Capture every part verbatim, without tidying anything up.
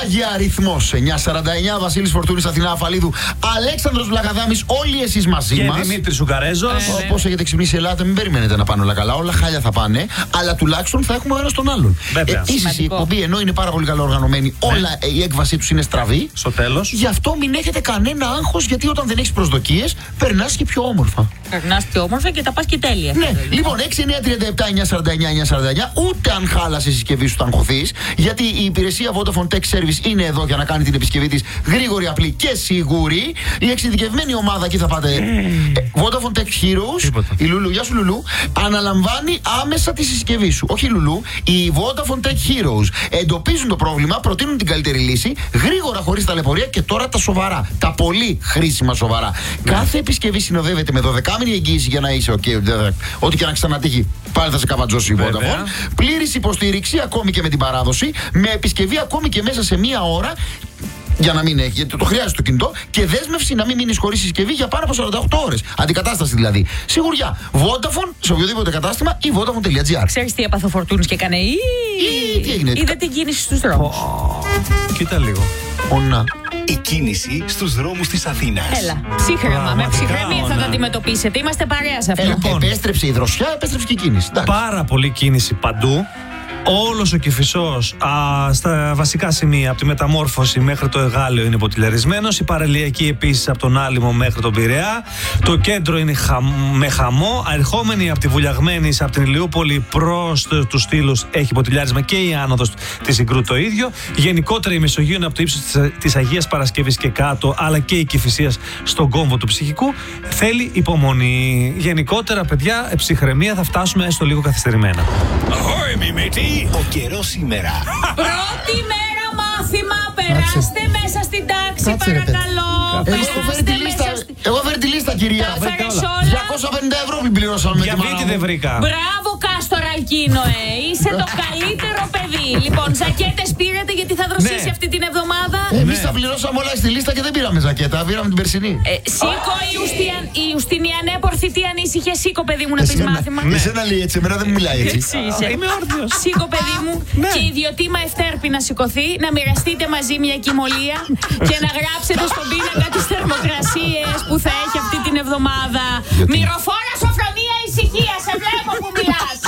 Άγια αριθμός εννιακόσια σαράντα εννιά, Βασίλης Φορτούνης, Αθηνά Αφαλίδου, Αλέξανδρος Βλαχαδάμης, όλοι εσείς μαζί και μας. Και Δημήτρης Σουκαρέζος. Ε, Όπως έχετε ξυπνήσει η Ελλάδα, μην περιμένετε να πάνε όλα καλά. Όλα χάλια θα πάνε, αλλά τουλάχιστον θα έχουμε ο ένας τον άλλον. Επίσης, η εκπομπή, ενώ είναι πάρα πολύ καλά οργανωμένη, ναι. όλα η έκβασή τους είναι στραβή. Στο τέλος. Γι' αυτό μην έχετε κανένα άγχος, γιατί όταν δεν έχεις προσδοκίες, περνάς και πιο όμορφα. Περνάς πιο όμορφα και τα πας και τέλεια. Ναι, λοιπόν, έξι εννιά τριάντα επτά εννιακόσια σαράντα εννιά εννιακόσια σαράντα εννιά, ούτε αν χάλασε η συσκευή σου θα αγχωθείς, γιατί η υπηρεσία Vodafone Tech Service είναι εδώ για να κάνει την επισκευή της γρήγορη, απλή και σίγουρη. Η εξειδικευμένη ομάδα, εκεί θα πάτε. Mm. Vodafone Tech Heroes, Τίποτα. η Λουλού, γεια σου Λουλού, αναλαμβάνει άμεσα τη συσκευή σου. Όχι Λουλού, η Vodafone Tech Heroes εντοπίζουν το πρόβλημα, προτείνουν την καλύτερη λύση, γρήγορα, χωρίς ταλαιπωρία, και τώρα τα σοβαρά. Τα πολύ χρήσιμα σοβαρά. Mm. Κάθε επισκευή συνοδεύεται με δωδεκάμηνη εγγύηση για να είσαι okay, ό,τι και να ξανατύχει, πάλι θα σε καβατζώσει η Vodafone. Πλήρης υποστήριξη ακόμη και με την παράδοση, με επισκευή ακόμη και μέσα σε μία ώρα. Για να μην έχει, γιατί το χρειάζεται το κινητό, και δέσμευση να μην μείνεις χωρίς συσκευή για πάνω από σαράντα οκτώ ώρες. Αντικατάσταση δηλαδή. Σιγουριά. Vodafone σε οποιοδήποτε κατάστημα ή Vodafone τελεία τζι άρ. Ξέρεις τι έπαθε ο Φορτούνης και έκανε ή. Τι έγινε. Είδε την κίνηση στους δρόμους. Oh, κοίτα λίγο. Ωνά. Η κίνηση στους δρόμους της Αθήνας. Έλα. Ψύχρεμα. Με ψυχραιμία θα τα αντιμετωπίσετε. Είμαστε παρέα σε αυτό. Έλα, λοιπόν, επέστρεψε η δροσιά, επέστρεψε και η κίνηση. Πάρα πολύ κίνηση παντού. Όλος ο Κηφισός α, στα βασικά σημεία, από τη Μεταμόρφωση μέχρι το Εγάλεο, είναι ποτηλιαρισμένος. Η παραλιακή επίσης από τον Άλυμο μέχρι τον Πειραιά. Το κέντρο είναι χα, με χαμό. Ερχόμενη από τη Βουλιαγμένης, από την Ηλιούπολη προς τους Στήλους, έχει ποτηλιάρισμα, και η άνοδος της Συγκρού το ίδιο. Γενικότερα η Μεσογείο είναι από το ύψος της, της Αγίας Παρασκευής και κάτω, αλλά και η Κηφισίας στον κόμβο του Ψυχικού. Θέλει υπομονή. Γενικότερα, παιδιά, ψυχραιμία, θα φτάσουμε έστω λίγο καθυστερημένα. Ahoy, μη μύτη! Ο καιρός σήμερα. Πρώτη μέρα μάθημα. Περάστε μέσα στην τάξη, Κάτσε, παρακαλώ. Εγώ φέρει τη λίστα, εγώ φέρει τη λίστα, κυρία. Τα φέρεις όλα. διακόσια πενήντα ευρώ μην πληρώσαμε με Για τη μάνα βίτη μου. δεν βρήκα. Μπράβο, Κάστορα Αλκίνο, ε. Είσαι το καλύτερο παιδί. Λοιπόν, ζακέτες πήρατε, γιατί θα δροσίσει Ναι. αυτή την εβδομάδα. Εμείς τα πληρώσαμε όλα στη λίστα και δεν πήραμε ζακέτα, πήραμε την περσινή. Ε, σήκω, η, Ουστιαν, η Ουστινιανέ Πορθητή ανήσυχε. Σήκω, παιδί μου, να πεις μάθημα. Εσένα λέει έτσι, εμένα δεν μου μιλάει έτσι. Έτσι είσαι. Είμαι όρθιος. Σήκω, παιδί μου, Ναι. και η ιδιωτήμα Ευτέρπη να σηκωθεί, να μοιραστείτε μαζί μια κοιμωλία και να γράψετε στον πίνακα τις θερμοκρασίες που θα έχει αυτή την εβδομάδα. Μυροφόρα, Σοφρονία, ησυχία. Σε βλέπω που μιλάς.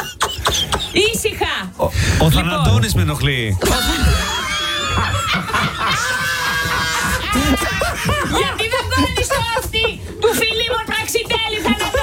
Ήσυχα. Ο, ο Θανατώνης με ενοχλεί. Γιατί δεν παίρνεις το αυτή του Φιλίμων Πραξιτέλη, Θανατώνη?